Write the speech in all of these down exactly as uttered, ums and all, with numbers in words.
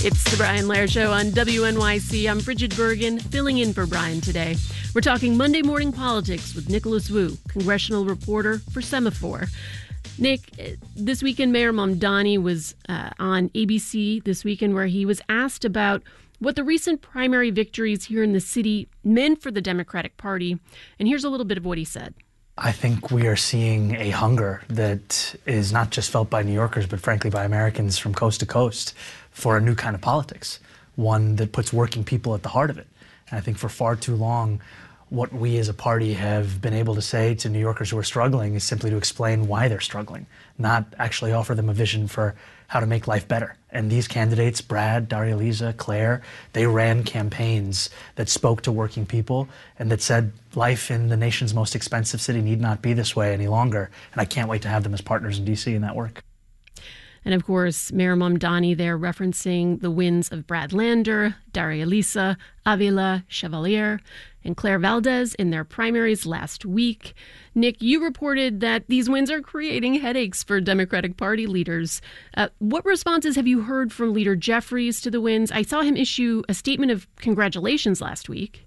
It's the Brian Lehrer Show on W N Y C. I'm Bridget Bergen, filling in for Brian today. We're talking Monday morning politics with Nicholas Wu, congressional reporter for Semaphore. Nick, this weekend, Mayor Mamdani was uh, on A B C this weekend where he was asked about what the recent primary victories here in the city meant for the Democratic Party. And here's a little bit of what he said. I think we are seeing a hunger that is not just felt by New Yorkers, but frankly by Americans from coast to coast for a new kind of politics, one that puts working people at the heart of it. And I think for far too long, what we as a party have been able to say to New Yorkers who are struggling is simply to explain why they're struggling, not actually offer them a vision for how to make life better. And these candidates, Brad, Daria-Liza, Claire, they ran campaigns that spoke to working people and that said life in the nation's most expensive city need not be this way any longer. And I can't wait to have them as partners in D C in that work. And of course, Mayor Mamdani there referencing the wins of Brad Lander, Daria-Liza, Avila, Chevalier, and Claire Valdez in their primaries last week. Nick, you reported that these wins are creating headaches for Democratic Party leaders. Uh, what responses have you heard from Leader Jeffries to the wins? I saw him issue a statement of congratulations last week.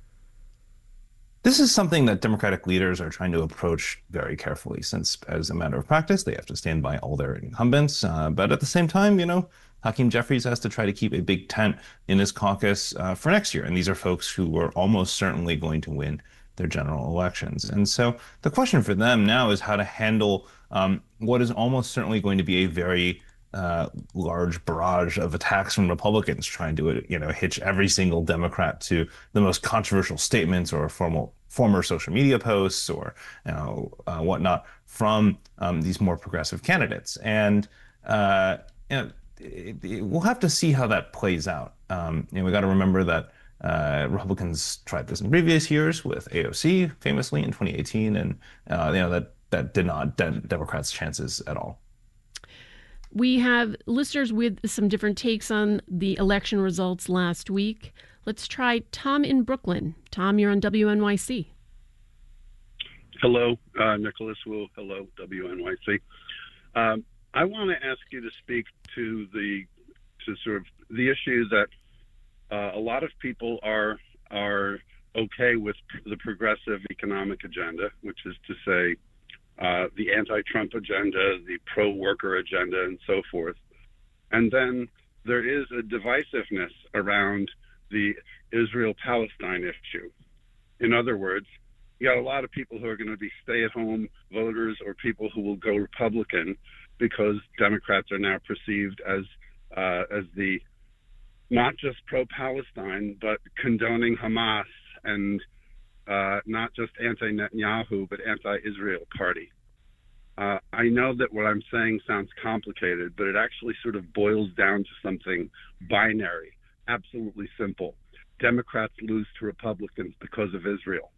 This is something that Democratic leaders are trying to approach very carefully, since as a matter of practice, they have to stand by all their incumbents. Uh, but at the same time, you know, Hakeem Jeffries has to try to keep a big tent in his caucus uh, for next year. And these are folks who are almost certainly going to win their general elections. And so the question for them now is how to handle um, what is almost certainly going to be a very uh, large barrage of attacks from Republicans trying to, you know, hitch every single Democrat to the most controversial statements or formal former social media posts or, you know, uh, whatnot from um, these more progressive candidates. And, uh, you know, it, it, we'll have to see how that plays out. Um, you know, we got to remember that uh, Republicans tried this in previous years with A O C, famously in twenty eighteen, and uh, you know that that did not dent Democrats' chances at all. We have listeners with some different takes on the election results last week. Let's try Tom in Brooklyn. Tom, you're on W N Y C. Hello, uh, Nicholas Wu. Hello, W N Y C. Um, I want to ask you to speak to the to sort of the issue that uh, a lot of people are are okay with the progressive economic agenda, which is to say uh, the anti-Trump agenda, the pro-worker agenda, and so forth. And then there is a divisiveness around the Israel-Palestine issue. In other words, you got a lot of people who are going to be stay-at-home voters or people who will go Republican because Democrats are now perceived as uh, as the not just pro-Palestine, but condoning Hamas and uh, not just anti-Netanyahu, but anti-Israel party. Uh, I know that what I'm saying sounds complicated, but it actually sort of boils down to something binary, absolutely simple. Democrats lose to Republicans because of Israel.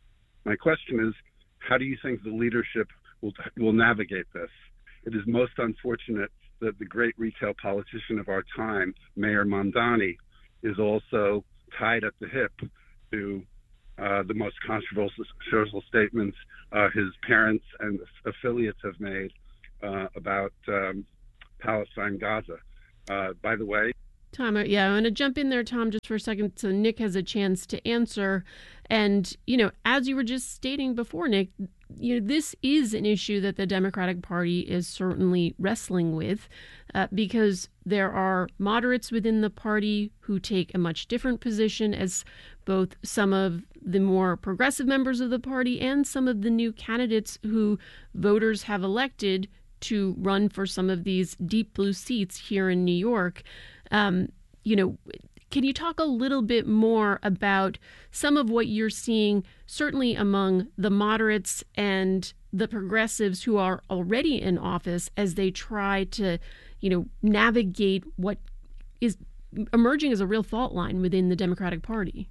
My question is, how do you think the leadership will will navigate this? It is most unfortunate that the great retail politician of our time, Mayor Mamdani, is also tied at the hip to uh, the most controversial statements uh, his parents and affiliates have made uh, about um, Palestine, Gaza. Uh, by the way, Tom, yeah, I'm going to jump in there, Tom, just for a second, so Nick has a chance to answer. And, you know, as you were just stating before, Nick, you know, this is an issue that the Democratic Party is certainly wrestling with uh, because there are moderates within the party who take a much different position, as both some of the more progressive members of the party and some of the new candidates who voters have elected to run for some of these deep blue seats here in New York. Um, you know, can you talk a little bit more about some of what you're seeing, certainly among the moderates and the progressives who are already in office as they try to, you know, navigate what is emerging as a real fault line within the Democratic Party?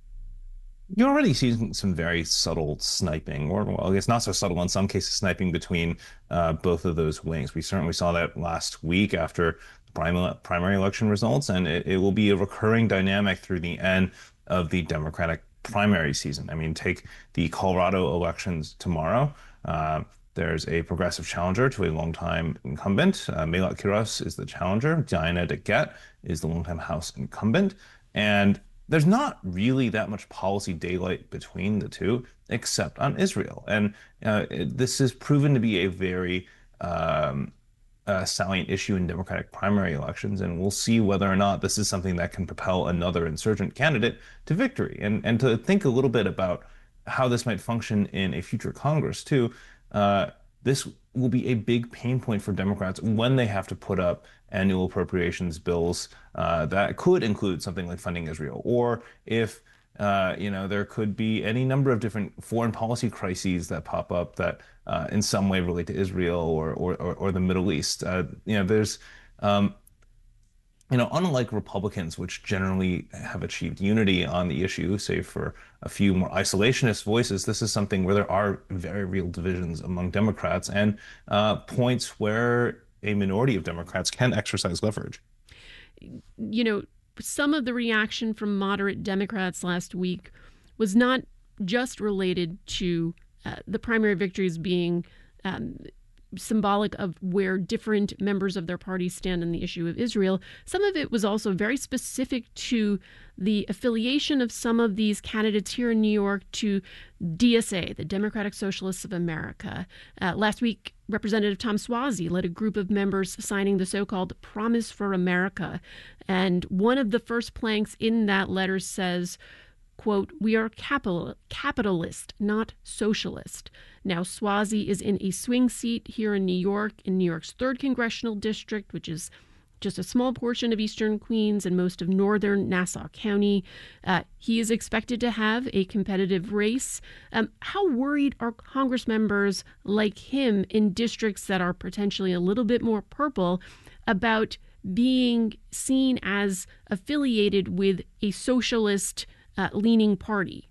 You're already seeing some very subtle sniping, or well, I guess not so subtle in some cases, sniping between uh, both of those wings. We certainly saw that last week after the primary election results, and it, it will be a recurring dynamic through the end of the Democratic primary season. I mean, take the Colorado elections tomorrow. Uh, There's a progressive challenger to a longtime incumbent. Uh, Melat Kiros is the challenger. Diana DeGette is the longtime House incumbent. And there's not really that much policy daylight between the two, except on Israel. And uh, it, this has proven to be a very um, uh, salient issue in Democratic primary elections. And we'll see whether or not this is something that can propel another insurgent candidate to victory. And, and to think a little bit about how this might function in a future Congress, too. Uh, this will be a big pain point for Democrats when they have to put up annual appropriations bills uh, that could include something like funding Israel, or if uh, you know there could be any number of different foreign policy crises that pop up that uh, in some way relate to Israel or or, or, or the Middle East. Uh, you know, there's um, You know, unlike Republicans, which generally have achieved unity on the issue, save for a few more isolationist voices, this is something where there are very real divisions among Democrats and uh, points where a minority of Democrats can exercise leverage. You know, some of the reaction from moderate Democrats last week was not just related to uh, the primary victories being um, symbolic of where different members of their party stand on the issue of Israel. Some of it was also very specific to the affiliation of some of these candidates here in New York to D S A, the Democratic Socialists of America. Uh, last week, Representative Tom Suozzi led a group of members signing the so-called Promise for America. And one of the first planks in that letter says, quote, "We are capital, capitalist, not socialist." Now, Suozzi is in a swing seat here in New York, in New York's third congressional district, which is just a small portion of eastern Queens and most of northern Nassau County. Uh, he is expected to have a competitive race. Um, how worried are Congress members like him in districts that are potentially a little bit more purple about being seen as affiliated with a socialist Uh, leaning party?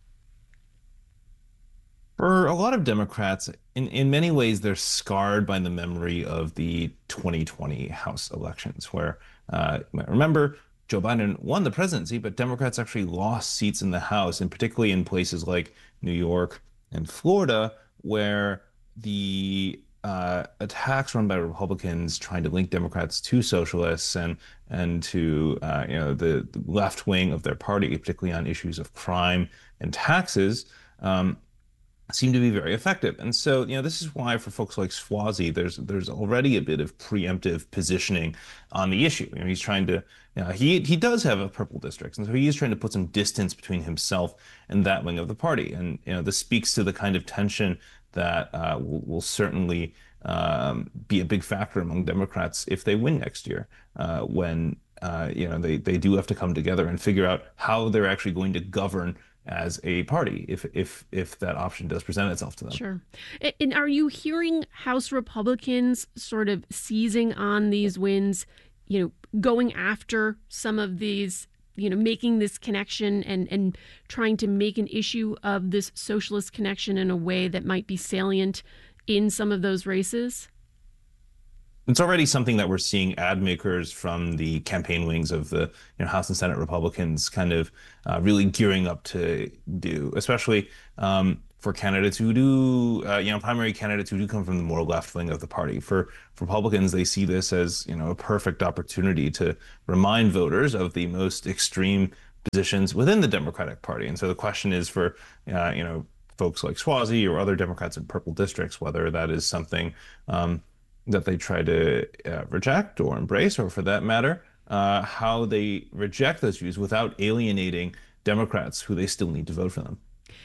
For a lot of Democrats, in, in many ways, they're scarred by the memory of the twenty twenty House elections, where, uh, you might remember, Joe Biden won the presidency, but Democrats actually lost seats in the House, and particularly in places like New York and Florida, where the uh, attacks run by Republicans trying to link Democrats to socialists and and to uh, you know the, the left wing of their party, particularly on issues of crime and taxes, um, seem to be very effective. And so, you know, this is why for folks like Suozzi, there's there's already a bit of preemptive positioning on the issue. You know, he's trying to, you know, he he does have a purple district, and so he is trying to put some distance between himself and that wing of the party. And you know, this speaks to the kind of tension that uh, will, will certainly um, be a big factor among Democrats if they win next year, uh, when uh, you know they they do have to come together and figure out how they're actually going to govern as a party if if if that option does present itself to them. Sure. And are you hearing House Republicans sort of seizing on these wins, you know, going after some of these, you know, making this connection and and trying to make an issue of this socialist connection in a way that might be salient in some of those races? It's already something that we're seeing ad makers from the campaign wings of the you know, House and Senate Republicans kind of uh, really gearing up to do, especially um, for candidates who do, uh, you know, primary candidates who do come from the more left wing of the party. For, for Republicans, they see this as, you know, a perfect opportunity to remind voters of the most extreme positions within the Democratic Party. And so the question is for, uh, you know, folks like Suozzi or other Democrats in purple districts, whether that is something um, that they try to uh, reject or embrace, or for that matter, uh, how they reject those views without alienating Democrats who they still need to vote for them.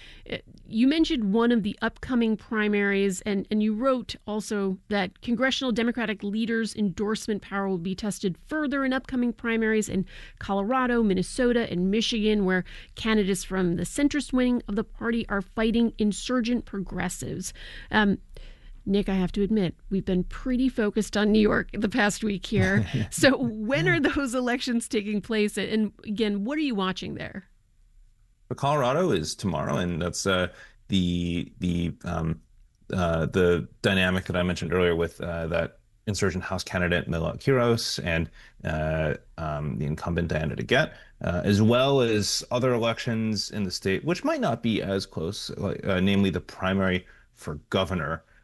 You mentioned one of the upcoming primaries, and, and you wrote also that congressional Democratic leaders' endorsement power will be tested further in upcoming primaries in Colorado, Minnesota, and Michigan, where candidates from the centrist wing of the party are fighting insurgent progressives. Um, Nick, I have to admit, we've been pretty focused on New York the past week here. So when are those elections taking place? And again, what are you watching there? For Colorado is tomorrow, and that's uh, the the um, uh, the dynamic that I mentioned earlier with uh, that insurgent House candidate Melat Kiros and uh, um, the incumbent Diana DeGette, uh, as well as other elections in the state, which might not be as close, uh, namely the primary for governor.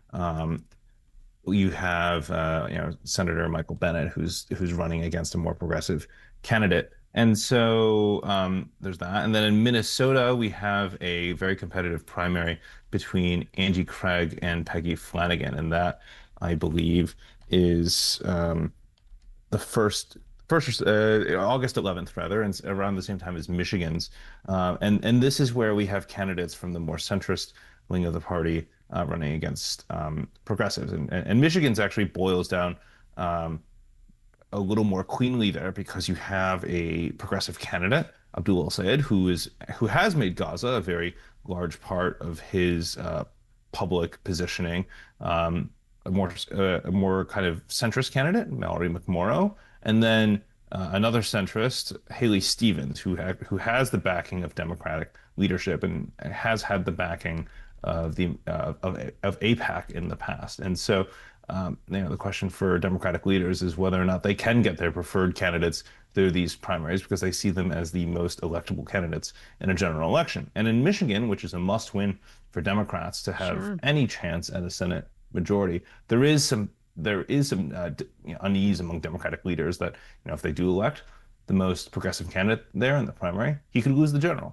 Um, you have uh, you know Senator Michael Bennet, who's who's running against a more progressive candidate. And so um, there's that. And then in Minnesota, we have a very competitive primary between Angie Craig and Peggy Flanagan. And that, I believe, is um, the first first uh, August eleventh, rather, and around the same time as Michigan's. Uh, and and this is where we have candidates from the more centrist wing of the party uh, running against um, progressives. And, and Michigan's actually boils down um, a little more cleanly there because you have a progressive candidate, Abdul El-Sayed, who is who has made Gaza a very large part of his uh, public positioning. Um, a more uh, a more kind of centrist candidate, Mallory McMorrow, and then uh, another centrist, Haley Stevens, who ha who has the backing of Democratic leadership and has had the backing of the uh, of of AIPAC in the past. And so, um, you know, the question for Democratic leaders is whether or not they can get their preferred candidates through these primaries because they see them as the most electable candidates in a general election. And in Michigan, which is a must-win for Democrats to have Sure. any chance at a Senate majority, there is some there is some uh, you know, unease among Democratic leaders that you know if they do elect the most progressive candidate there in the primary, he could lose the general.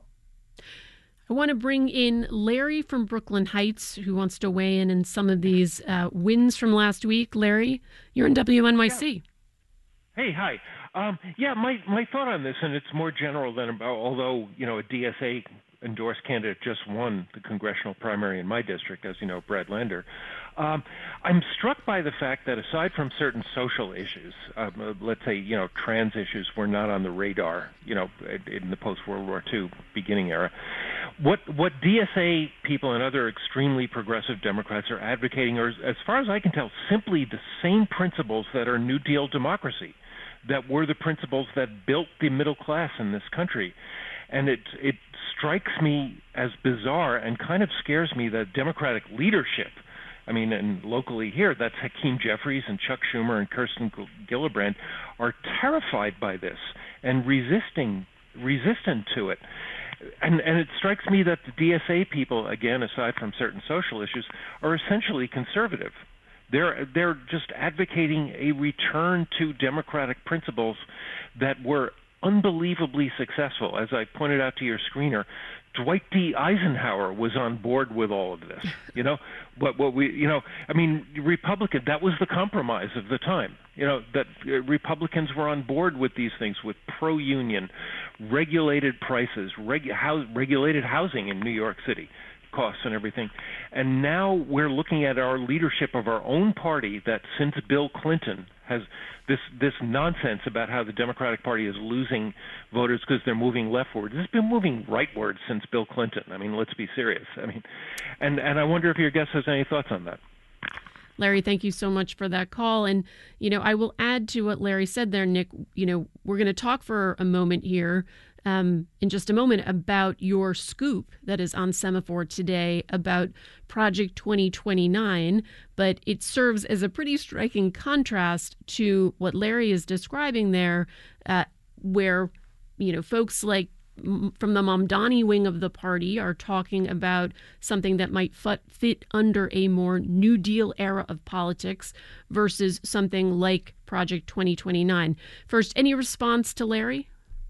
I want to bring in Larry from Brooklyn Heights, who wants to weigh in on some of these uh, wins from last week. Larry, you're in W N Y C. Yeah. Hey, hi. Um, yeah, my, my thought on this, and it's more general than about, although, you know, a D S A endorsed candidate just won the congressional primary in my district, as you know, Brad Lander. Um, I'm struck by the fact that aside from certain social issues, um, let's say, you know, trans issues were not on the radar, you know, in the post-World War Two beginning era, what what D S A people and other extremely progressive Democrats are advocating are, as far as I can tell, simply the same principles that are New Deal democracy, that were the principles that built the middle class in this country. And it it strikes me as bizarre and kind of scares me that Democratic leadership, I mean, and locally here, that's Hakeem Jeffries and Chuck Schumer and Kirsten Gillibrand, are terrified by this and resisting resistant to it. And and it strikes me that the D S A people, again, aside from certain social issues, are essentially conservative. They're they're just advocating a return to democratic principles that were unbelievably successful. As I pointed out to your screener, Dwight D. Eisenhower was on board with all of this. You know, what what we you know, I mean, Republican, that was the compromise of the time. You know, that Republicans were on board with these things, with pro-union, regulated prices, regu- house, regulated housing in New York City, costs and everything. And now we're looking at our leadership of our own party that since Bill Clinton has this this nonsense about how the Democratic Party is losing voters because they're moving leftward. It's been moving rightward since Bill Clinton. I mean, let's be serious. I mean, and, and I wonder if your guest has any thoughts on that. Larry, thank you so much for that call. And, you know, I will add to what Larry said there, Nick. You know, we're going to talk for a moment here um, in just a moment about your scoop that is on Semaphore today about Project twenty twenty-nine. But it serves as a pretty striking contrast to what Larry is describing there, uh, where, you know, folks like from the Mamdani wing of the party are talking about something that might fit under a more New Deal era of politics versus something like Project twenty twenty-nine. First, any response to Larry?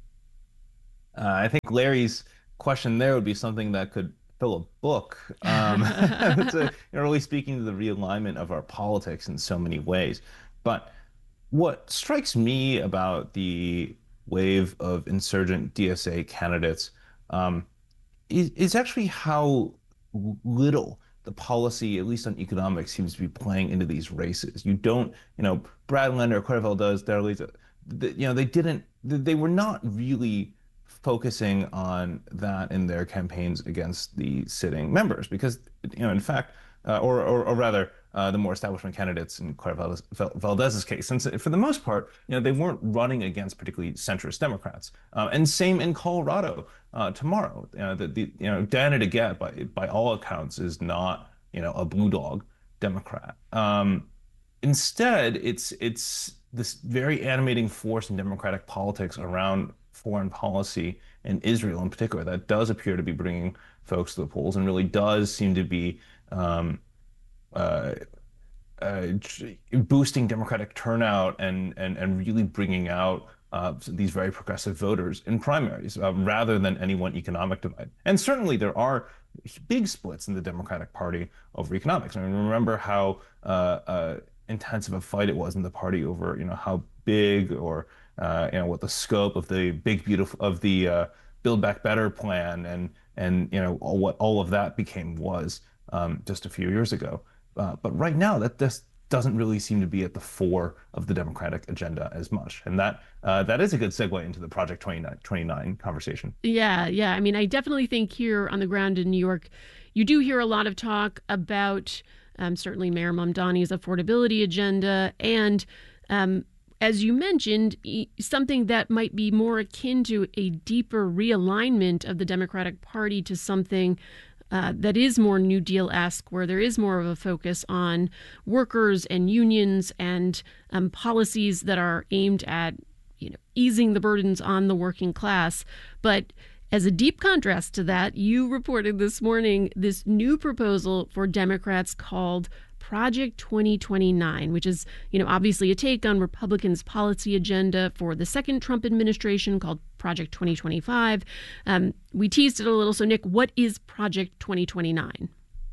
Uh, I think Larry's question there would be something that could fill a book. Um, it's a, you know, really speaking to the realignment of our politics in so many ways. But what strikes me about the wave of insurgent D S A candidates um, is, is actually how little the policy, at least on economics, seems to be playing into these races. You don't, you know, Brad Lander, Corey Valdez, Darlita, you know, they didn't, they were not really focusing on that in their campaigns against the sitting members because, you know, in fact, uh, or, or, or rather, Uh, the more establishment candidates in Corey Valdez, Valdez's case, since for the most part, you know, they weren't running against particularly centrist Democrats. Uh, and same in Colorado uh, tomorrow. You know, the, the, you know, Diana DeGette, by by all accounts, is not, you know, a blue dog Democrat. Um, instead, it's it's this very animating force in Democratic politics around foreign policy and Israel in particular that does appear to be bringing folks to the polls and really does seem to be um, uh, uh, boosting Democratic turnout and and and really bringing out uh, these very progressive voters in primaries, uh, rather than any one economic divide. And certainly there are big splits in the Democratic Party over economics. I mean, remember how uh, uh, intensive a fight it was in the party over, you know, how big or uh, you know what the scope of the big beautiful of the uh, Build Back Better plan and and you know all, what all of that became was um, just a few years ago. Uh, but right now, that just doesn't really seem to be at the fore of the Democratic agenda as much. And that uh, that is a good segue into the Project twenty-nine, twenty-nine conversation. Yeah, yeah. I mean, I definitely think here on the ground in New York, you do hear a lot of talk about um, certainly Mayor Mamdani's affordability agenda and um, as you mentioned, something that might be more akin to a deeper realignment of the Democratic Party to something Uh, that is more New Deal-esque, where there is more of a focus on workers and unions and um, policies that are aimed at, you know, easing the burdens on the working class. But as a deep contrast to that, you reported this morning this new proposal for Democrats called Project twenty twenty-nine, which is, you know, obviously a take on Republicans' policy agenda for the second Trump administration called Project twenty twenty-five. Um, we teased it a little. So, Nick, what is Project twenty twenty-nine?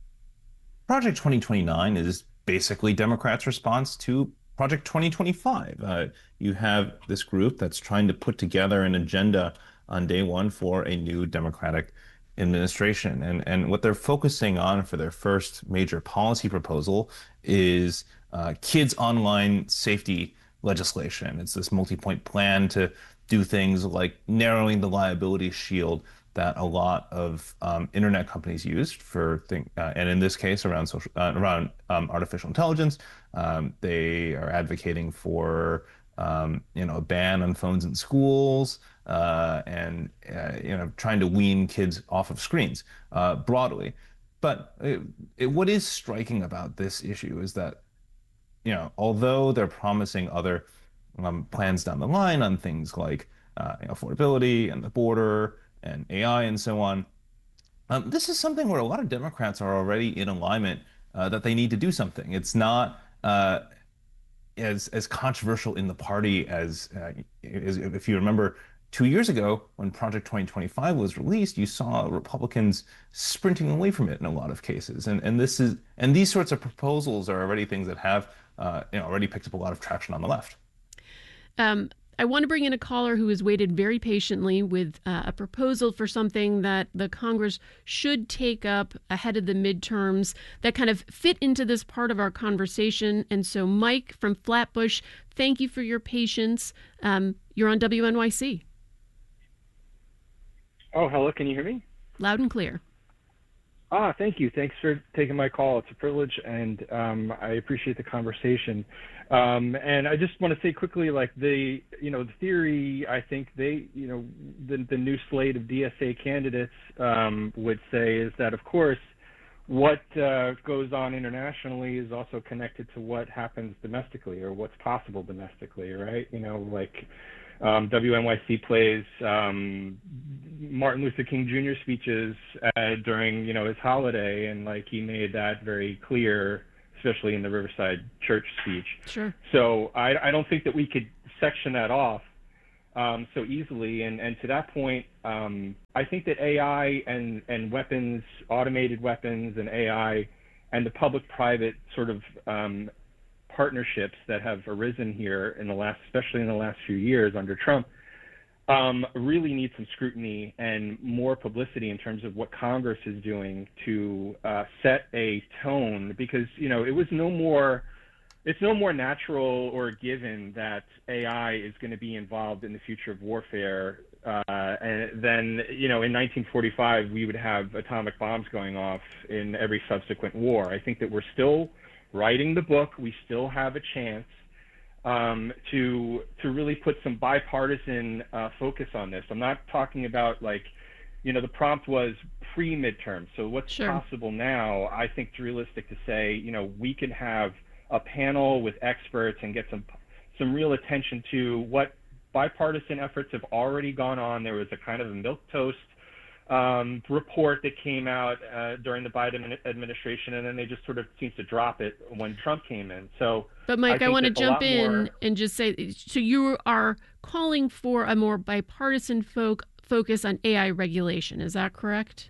Project twenty twenty-nine is basically Democrats' response to Project twenty twenty-five. Uh, you have this group that's trying to put together an agenda on day one for a new Democratic administration. And, and what they're focusing on for their first major policy proposal is uh, kids' online safety legislation. It's this multi-point plan to do things like narrowing the liability shield that a lot of um, internet companies used for thing, uh, and in this case around social, uh, around um, artificial intelligence. Um, they are advocating for um, you know a ban on phones in schools. Uh, and uh, you know, trying to wean kids off of screens uh, broadly. But it, it, what is striking about this issue is that, you know, although they're promising other um, plans down the line on things like uh, you know, affordability and the border and A I and so on, um, this is something where a lot of Democrats are already in alignment uh, that they need to do something. It's not uh, as as controversial in the party as, uh, as if you remember. Two years ago, when Project twenty twenty-five was released, you saw Republicans sprinting away from it in a lot of cases, and and this is and these sorts of proposals are already things that have uh, you know already picked up a lot of traction on the left. Um, I want to bring in a caller who has waited very patiently with uh, a proposal for something that the Congress should take up ahead of the midterms that kind of fit into this part of our conversation. And so, Mike from Flatbush, thank you for your patience. Um, you're on W N Y C. Oh, hello. Can you hear me? Loud and clear. Ah, thank you. Thanks for taking my call. It's a privilege, and um, I appreciate the conversation. Um, and I just want to say quickly, like the, you know, the theory, I think they, you know, the, the new slate of D S A candidates um, would say is that, of course, what uh, goes on internationally is also connected to what happens domestically or what's possible domestically, right? You know, like um, W N Y C plays um, Martin Luther King Junior speeches uh, during, you know, his holiday, and like he made that very clear, especially in the Riverside Church speech. Sure. So I, I don't think that we could section that off um, so easily. And, and to that point, um, I think that A I and, and weapons, automated weapons and A I and the public-private sort of um, partnerships that have arisen here in the last, especially in the last few years under Trump, um, really need some scrutiny and more publicity in terms of what Congress is doing to uh, set a tone, because, you know, it was no more, it's no more natural or given that A I is going to be involved in the future of warfare uh, and then, you know, in nineteen forty-five, we would have atomic bombs going off in every subsequent war. I think that we're still writing the book. We still have a chance um, to to really put some bipartisan uh, focus on this. I'm not talking about, like, you know, the prompt was pre-midterm. So what's Sure. possible now, I think it's realistic to say, you know, we could have a panel with experts and get some some real attention to what bipartisan efforts have already gone on. There was a kind of a milquetoast um, report that came out uh, during the Biden administration, and then they just sort of seemed to drop it when Trump came in. So, but Mike, I, I want to jump in more... and just say, so you are calling for a more bipartisan folk focus on A I regulation. Is that correct?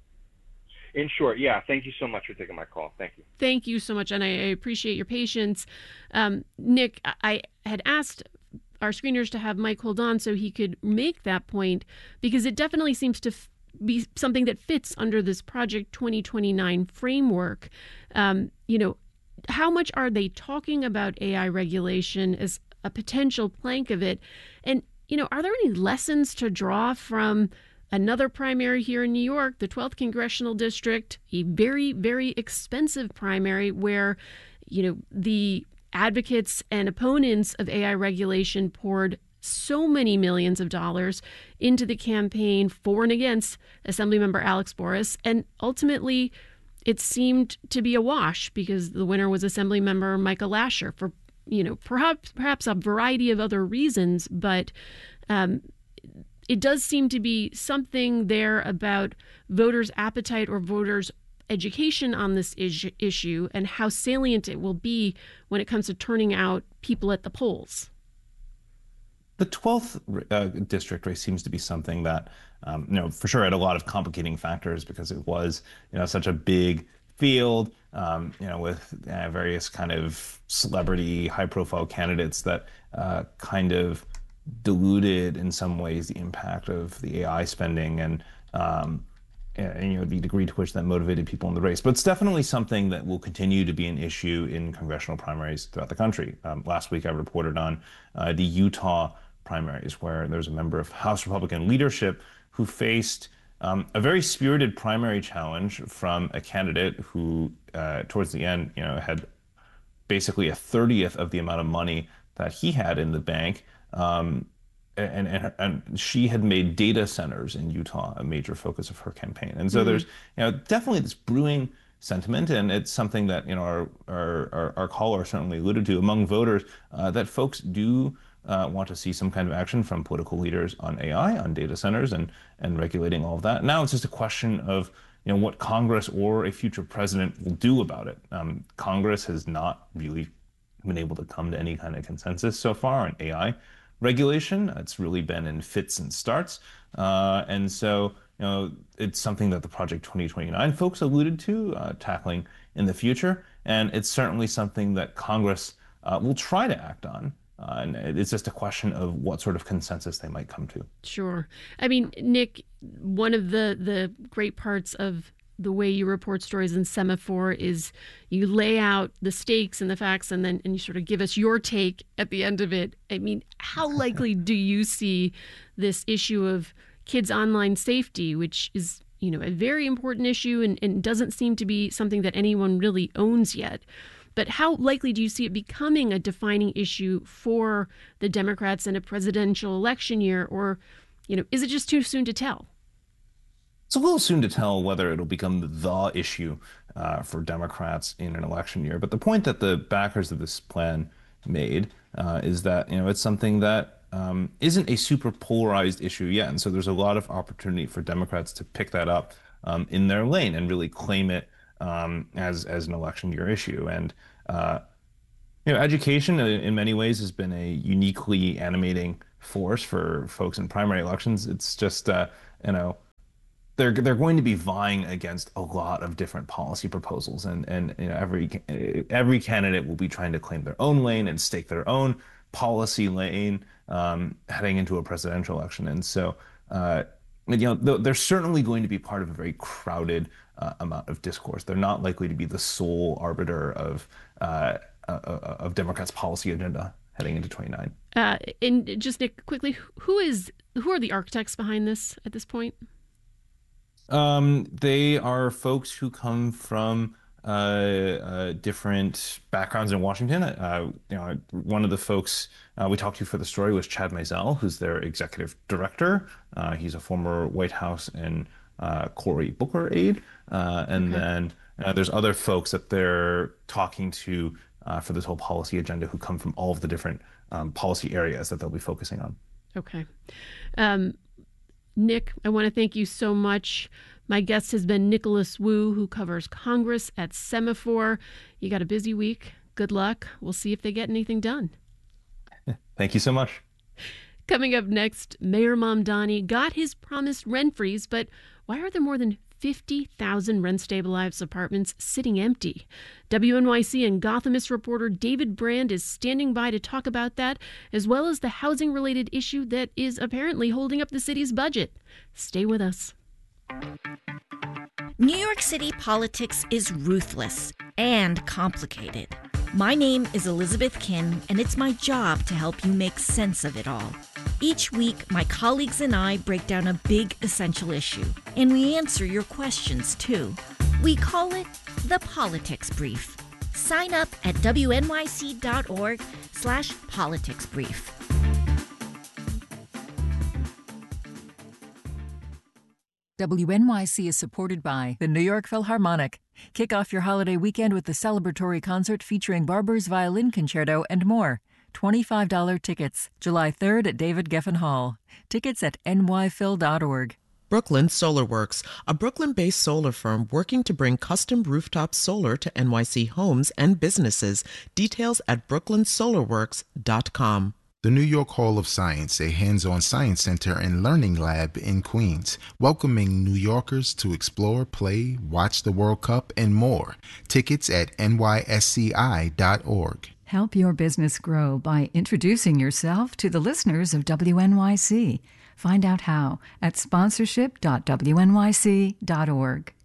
In short, yeah. Thank you so much for taking my call. Thank you. Thank you so much, and I, I appreciate your patience. Um, Nick, I had asked our screeners to have Mike hold on so he could make that point, because it definitely seems to f- be something that fits under this Project twenty twenty-nine framework. Um, you know, how much are they talking about A I regulation as a potential plank of it? And, you know, are there any lessons to draw from another primary here in New York, the twelfth Congressional District, a very, very expensive primary where, you know, the advocates and opponents of A I regulation poured so many millions of dollars into the campaign for and against Assemblymember Alex Boris. And ultimately, it seemed to be a wash because the winner was Assemblymember Michael Lasher for, you know, perhaps perhaps a variety of other reasons. But um, it does seem to be something there about voters' appetite or voters' education on this is- issue and how salient it will be when it comes to turning out people at the polls. The twelfth uh, district race seems to be something that, um, you know, for sure had a lot of complicating factors because it was, you know, such a big field, um, you know, with uh, various kind of celebrity, high-profile candidates that uh, kind of diluted in some ways the impact of the A I spending and, um, and, you know, the degree to which that motivated people in the race. But it's definitely something that will continue to be an issue in congressional primaries throughout the country. Um, last week I reported on uh, the Utah primaries, where there's a member of House Republican leadership who faced um, a very spirited primary challenge from a candidate who, uh, towards the end, you know, had basically a thirtieth of the amount of money that he had in the bank. Um, and, and, and she had made data centers in Utah a major focus of her campaign. And so mm-hmm. there's, you know, definitely this brewing sentiment, and it's something that, you know, our, our, our, our caller certainly alluded to among voters, uh, that folks do Uh, want to see some kind of action from political leaders on A I, on data centers, and and regulating all of that. Now it's just a question of, you know, what Congress or a future president will do about it. Um, Congress has not really been able to come to any kind of consensus so far on A I regulation. It's really been in fits and starts, uh, and so, you know, it's something that the Project twenty twenty-nine folks alluded to uh, tackling in the future, and it's certainly something that Congress uh, will try to act on. Uh, and it's just a question of what sort of consensus they might come to. Sure. I mean, Nick, one of the, the great parts of the way you report stories in Semaphore is you lay out the stakes and the facts, and then and you sort of give us your take at the end of it. I mean, how likely do you see this issue of kids' online safety, which is, you know, a very important issue and, and doesn't seem to be something that anyone really owns yet? But how likely do you see it becoming a defining issue for the Democrats in a presidential election year? Or, you know, is it just too soon to tell? It's a little soon to tell whether it'll become the issue uh, for Democrats in an election year. But the point that the backers of this plan made uh, is that, you know, it's something that um, isn't a super polarized issue yet. And so there's a lot of opportunity for Democrats to pick that up um, in their lane and really claim it Um, as as an election year issue. And uh, you know, education in, in many ways has been a uniquely animating force for folks in primary elections. It's just uh, you know, they're they're going to be vying against a lot of different policy proposals, and and you know, every every candidate will be trying to claim their own lane and stake their own policy lane um, heading into a presidential election. And so uh, you know, th- they're certainly going to be part of a very crowded Uh, amount of discourse. They're not likely to be the sole arbiter of uh, uh, of Democrats' policy agenda heading into twenty-nine. Uh, and just Nick, quickly, who is who are the architects behind this at this point? Um, they are folks who come from uh, uh, different backgrounds in Washington. Uh, you know, one of the folks uh, we talked to for the story was Chad Mizell, who's their executive director. Uh, he's a former White House and uh, Cory Booker aide. Uh, and okay. then uh, there's other folks that they're talking to uh, for this whole policy agenda who come from all of the different um, policy areas that they'll be focusing on. Okay. Um, Nick, I want to thank you so much. My guest has been Nicholas Wu, who covers Congress at Semafor. You got a busy week. Good luck. We'll see if they get anything done. Thank you so much. Coming up next, Mayor Mamdani got his promised rent freeze, but why are there more than fifty thousand rent-stabilized apartments sitting empty? W N Y C and Gothamist reporter David Brand is standing by to talk about that, as well as the housing-related issue that is apparently holding up the city's budget. Stay with us. New York City politics is ruthless and complicated. My name is Elizabeth Kin, and it's my job to help you make sense of it all. Each week, my colleagues and I break down a big essential issue, and we answer your questions, too. We call it the Politics Brief. Sign up at wnyc.org slash politics brief. W N Y C is supported by the New York Philharmonic. Kick off your holiday weekend with the celebratory concert featuring Barber's Violin Concerto and more. twenty-five dollars tickets, July third at David Geffen Hall. Tickets at n y phil dot org. Brooklyn Solar Works, a Brooklyn-based solar firm working to bring custom rooftop solar to N Y C homes and businesses. Details at brooklyn solar works dot com. The New York Hall of Science, a hands-on science center and learning lab in Queens, welcoming New Yorkers to explore, play, watch the World Cup, and more. Tickets at n y s c i dot org. Help your business grow by introducing yourself to the listeners of W N Y C. Find out how at sponsorship dot w n y c dot org.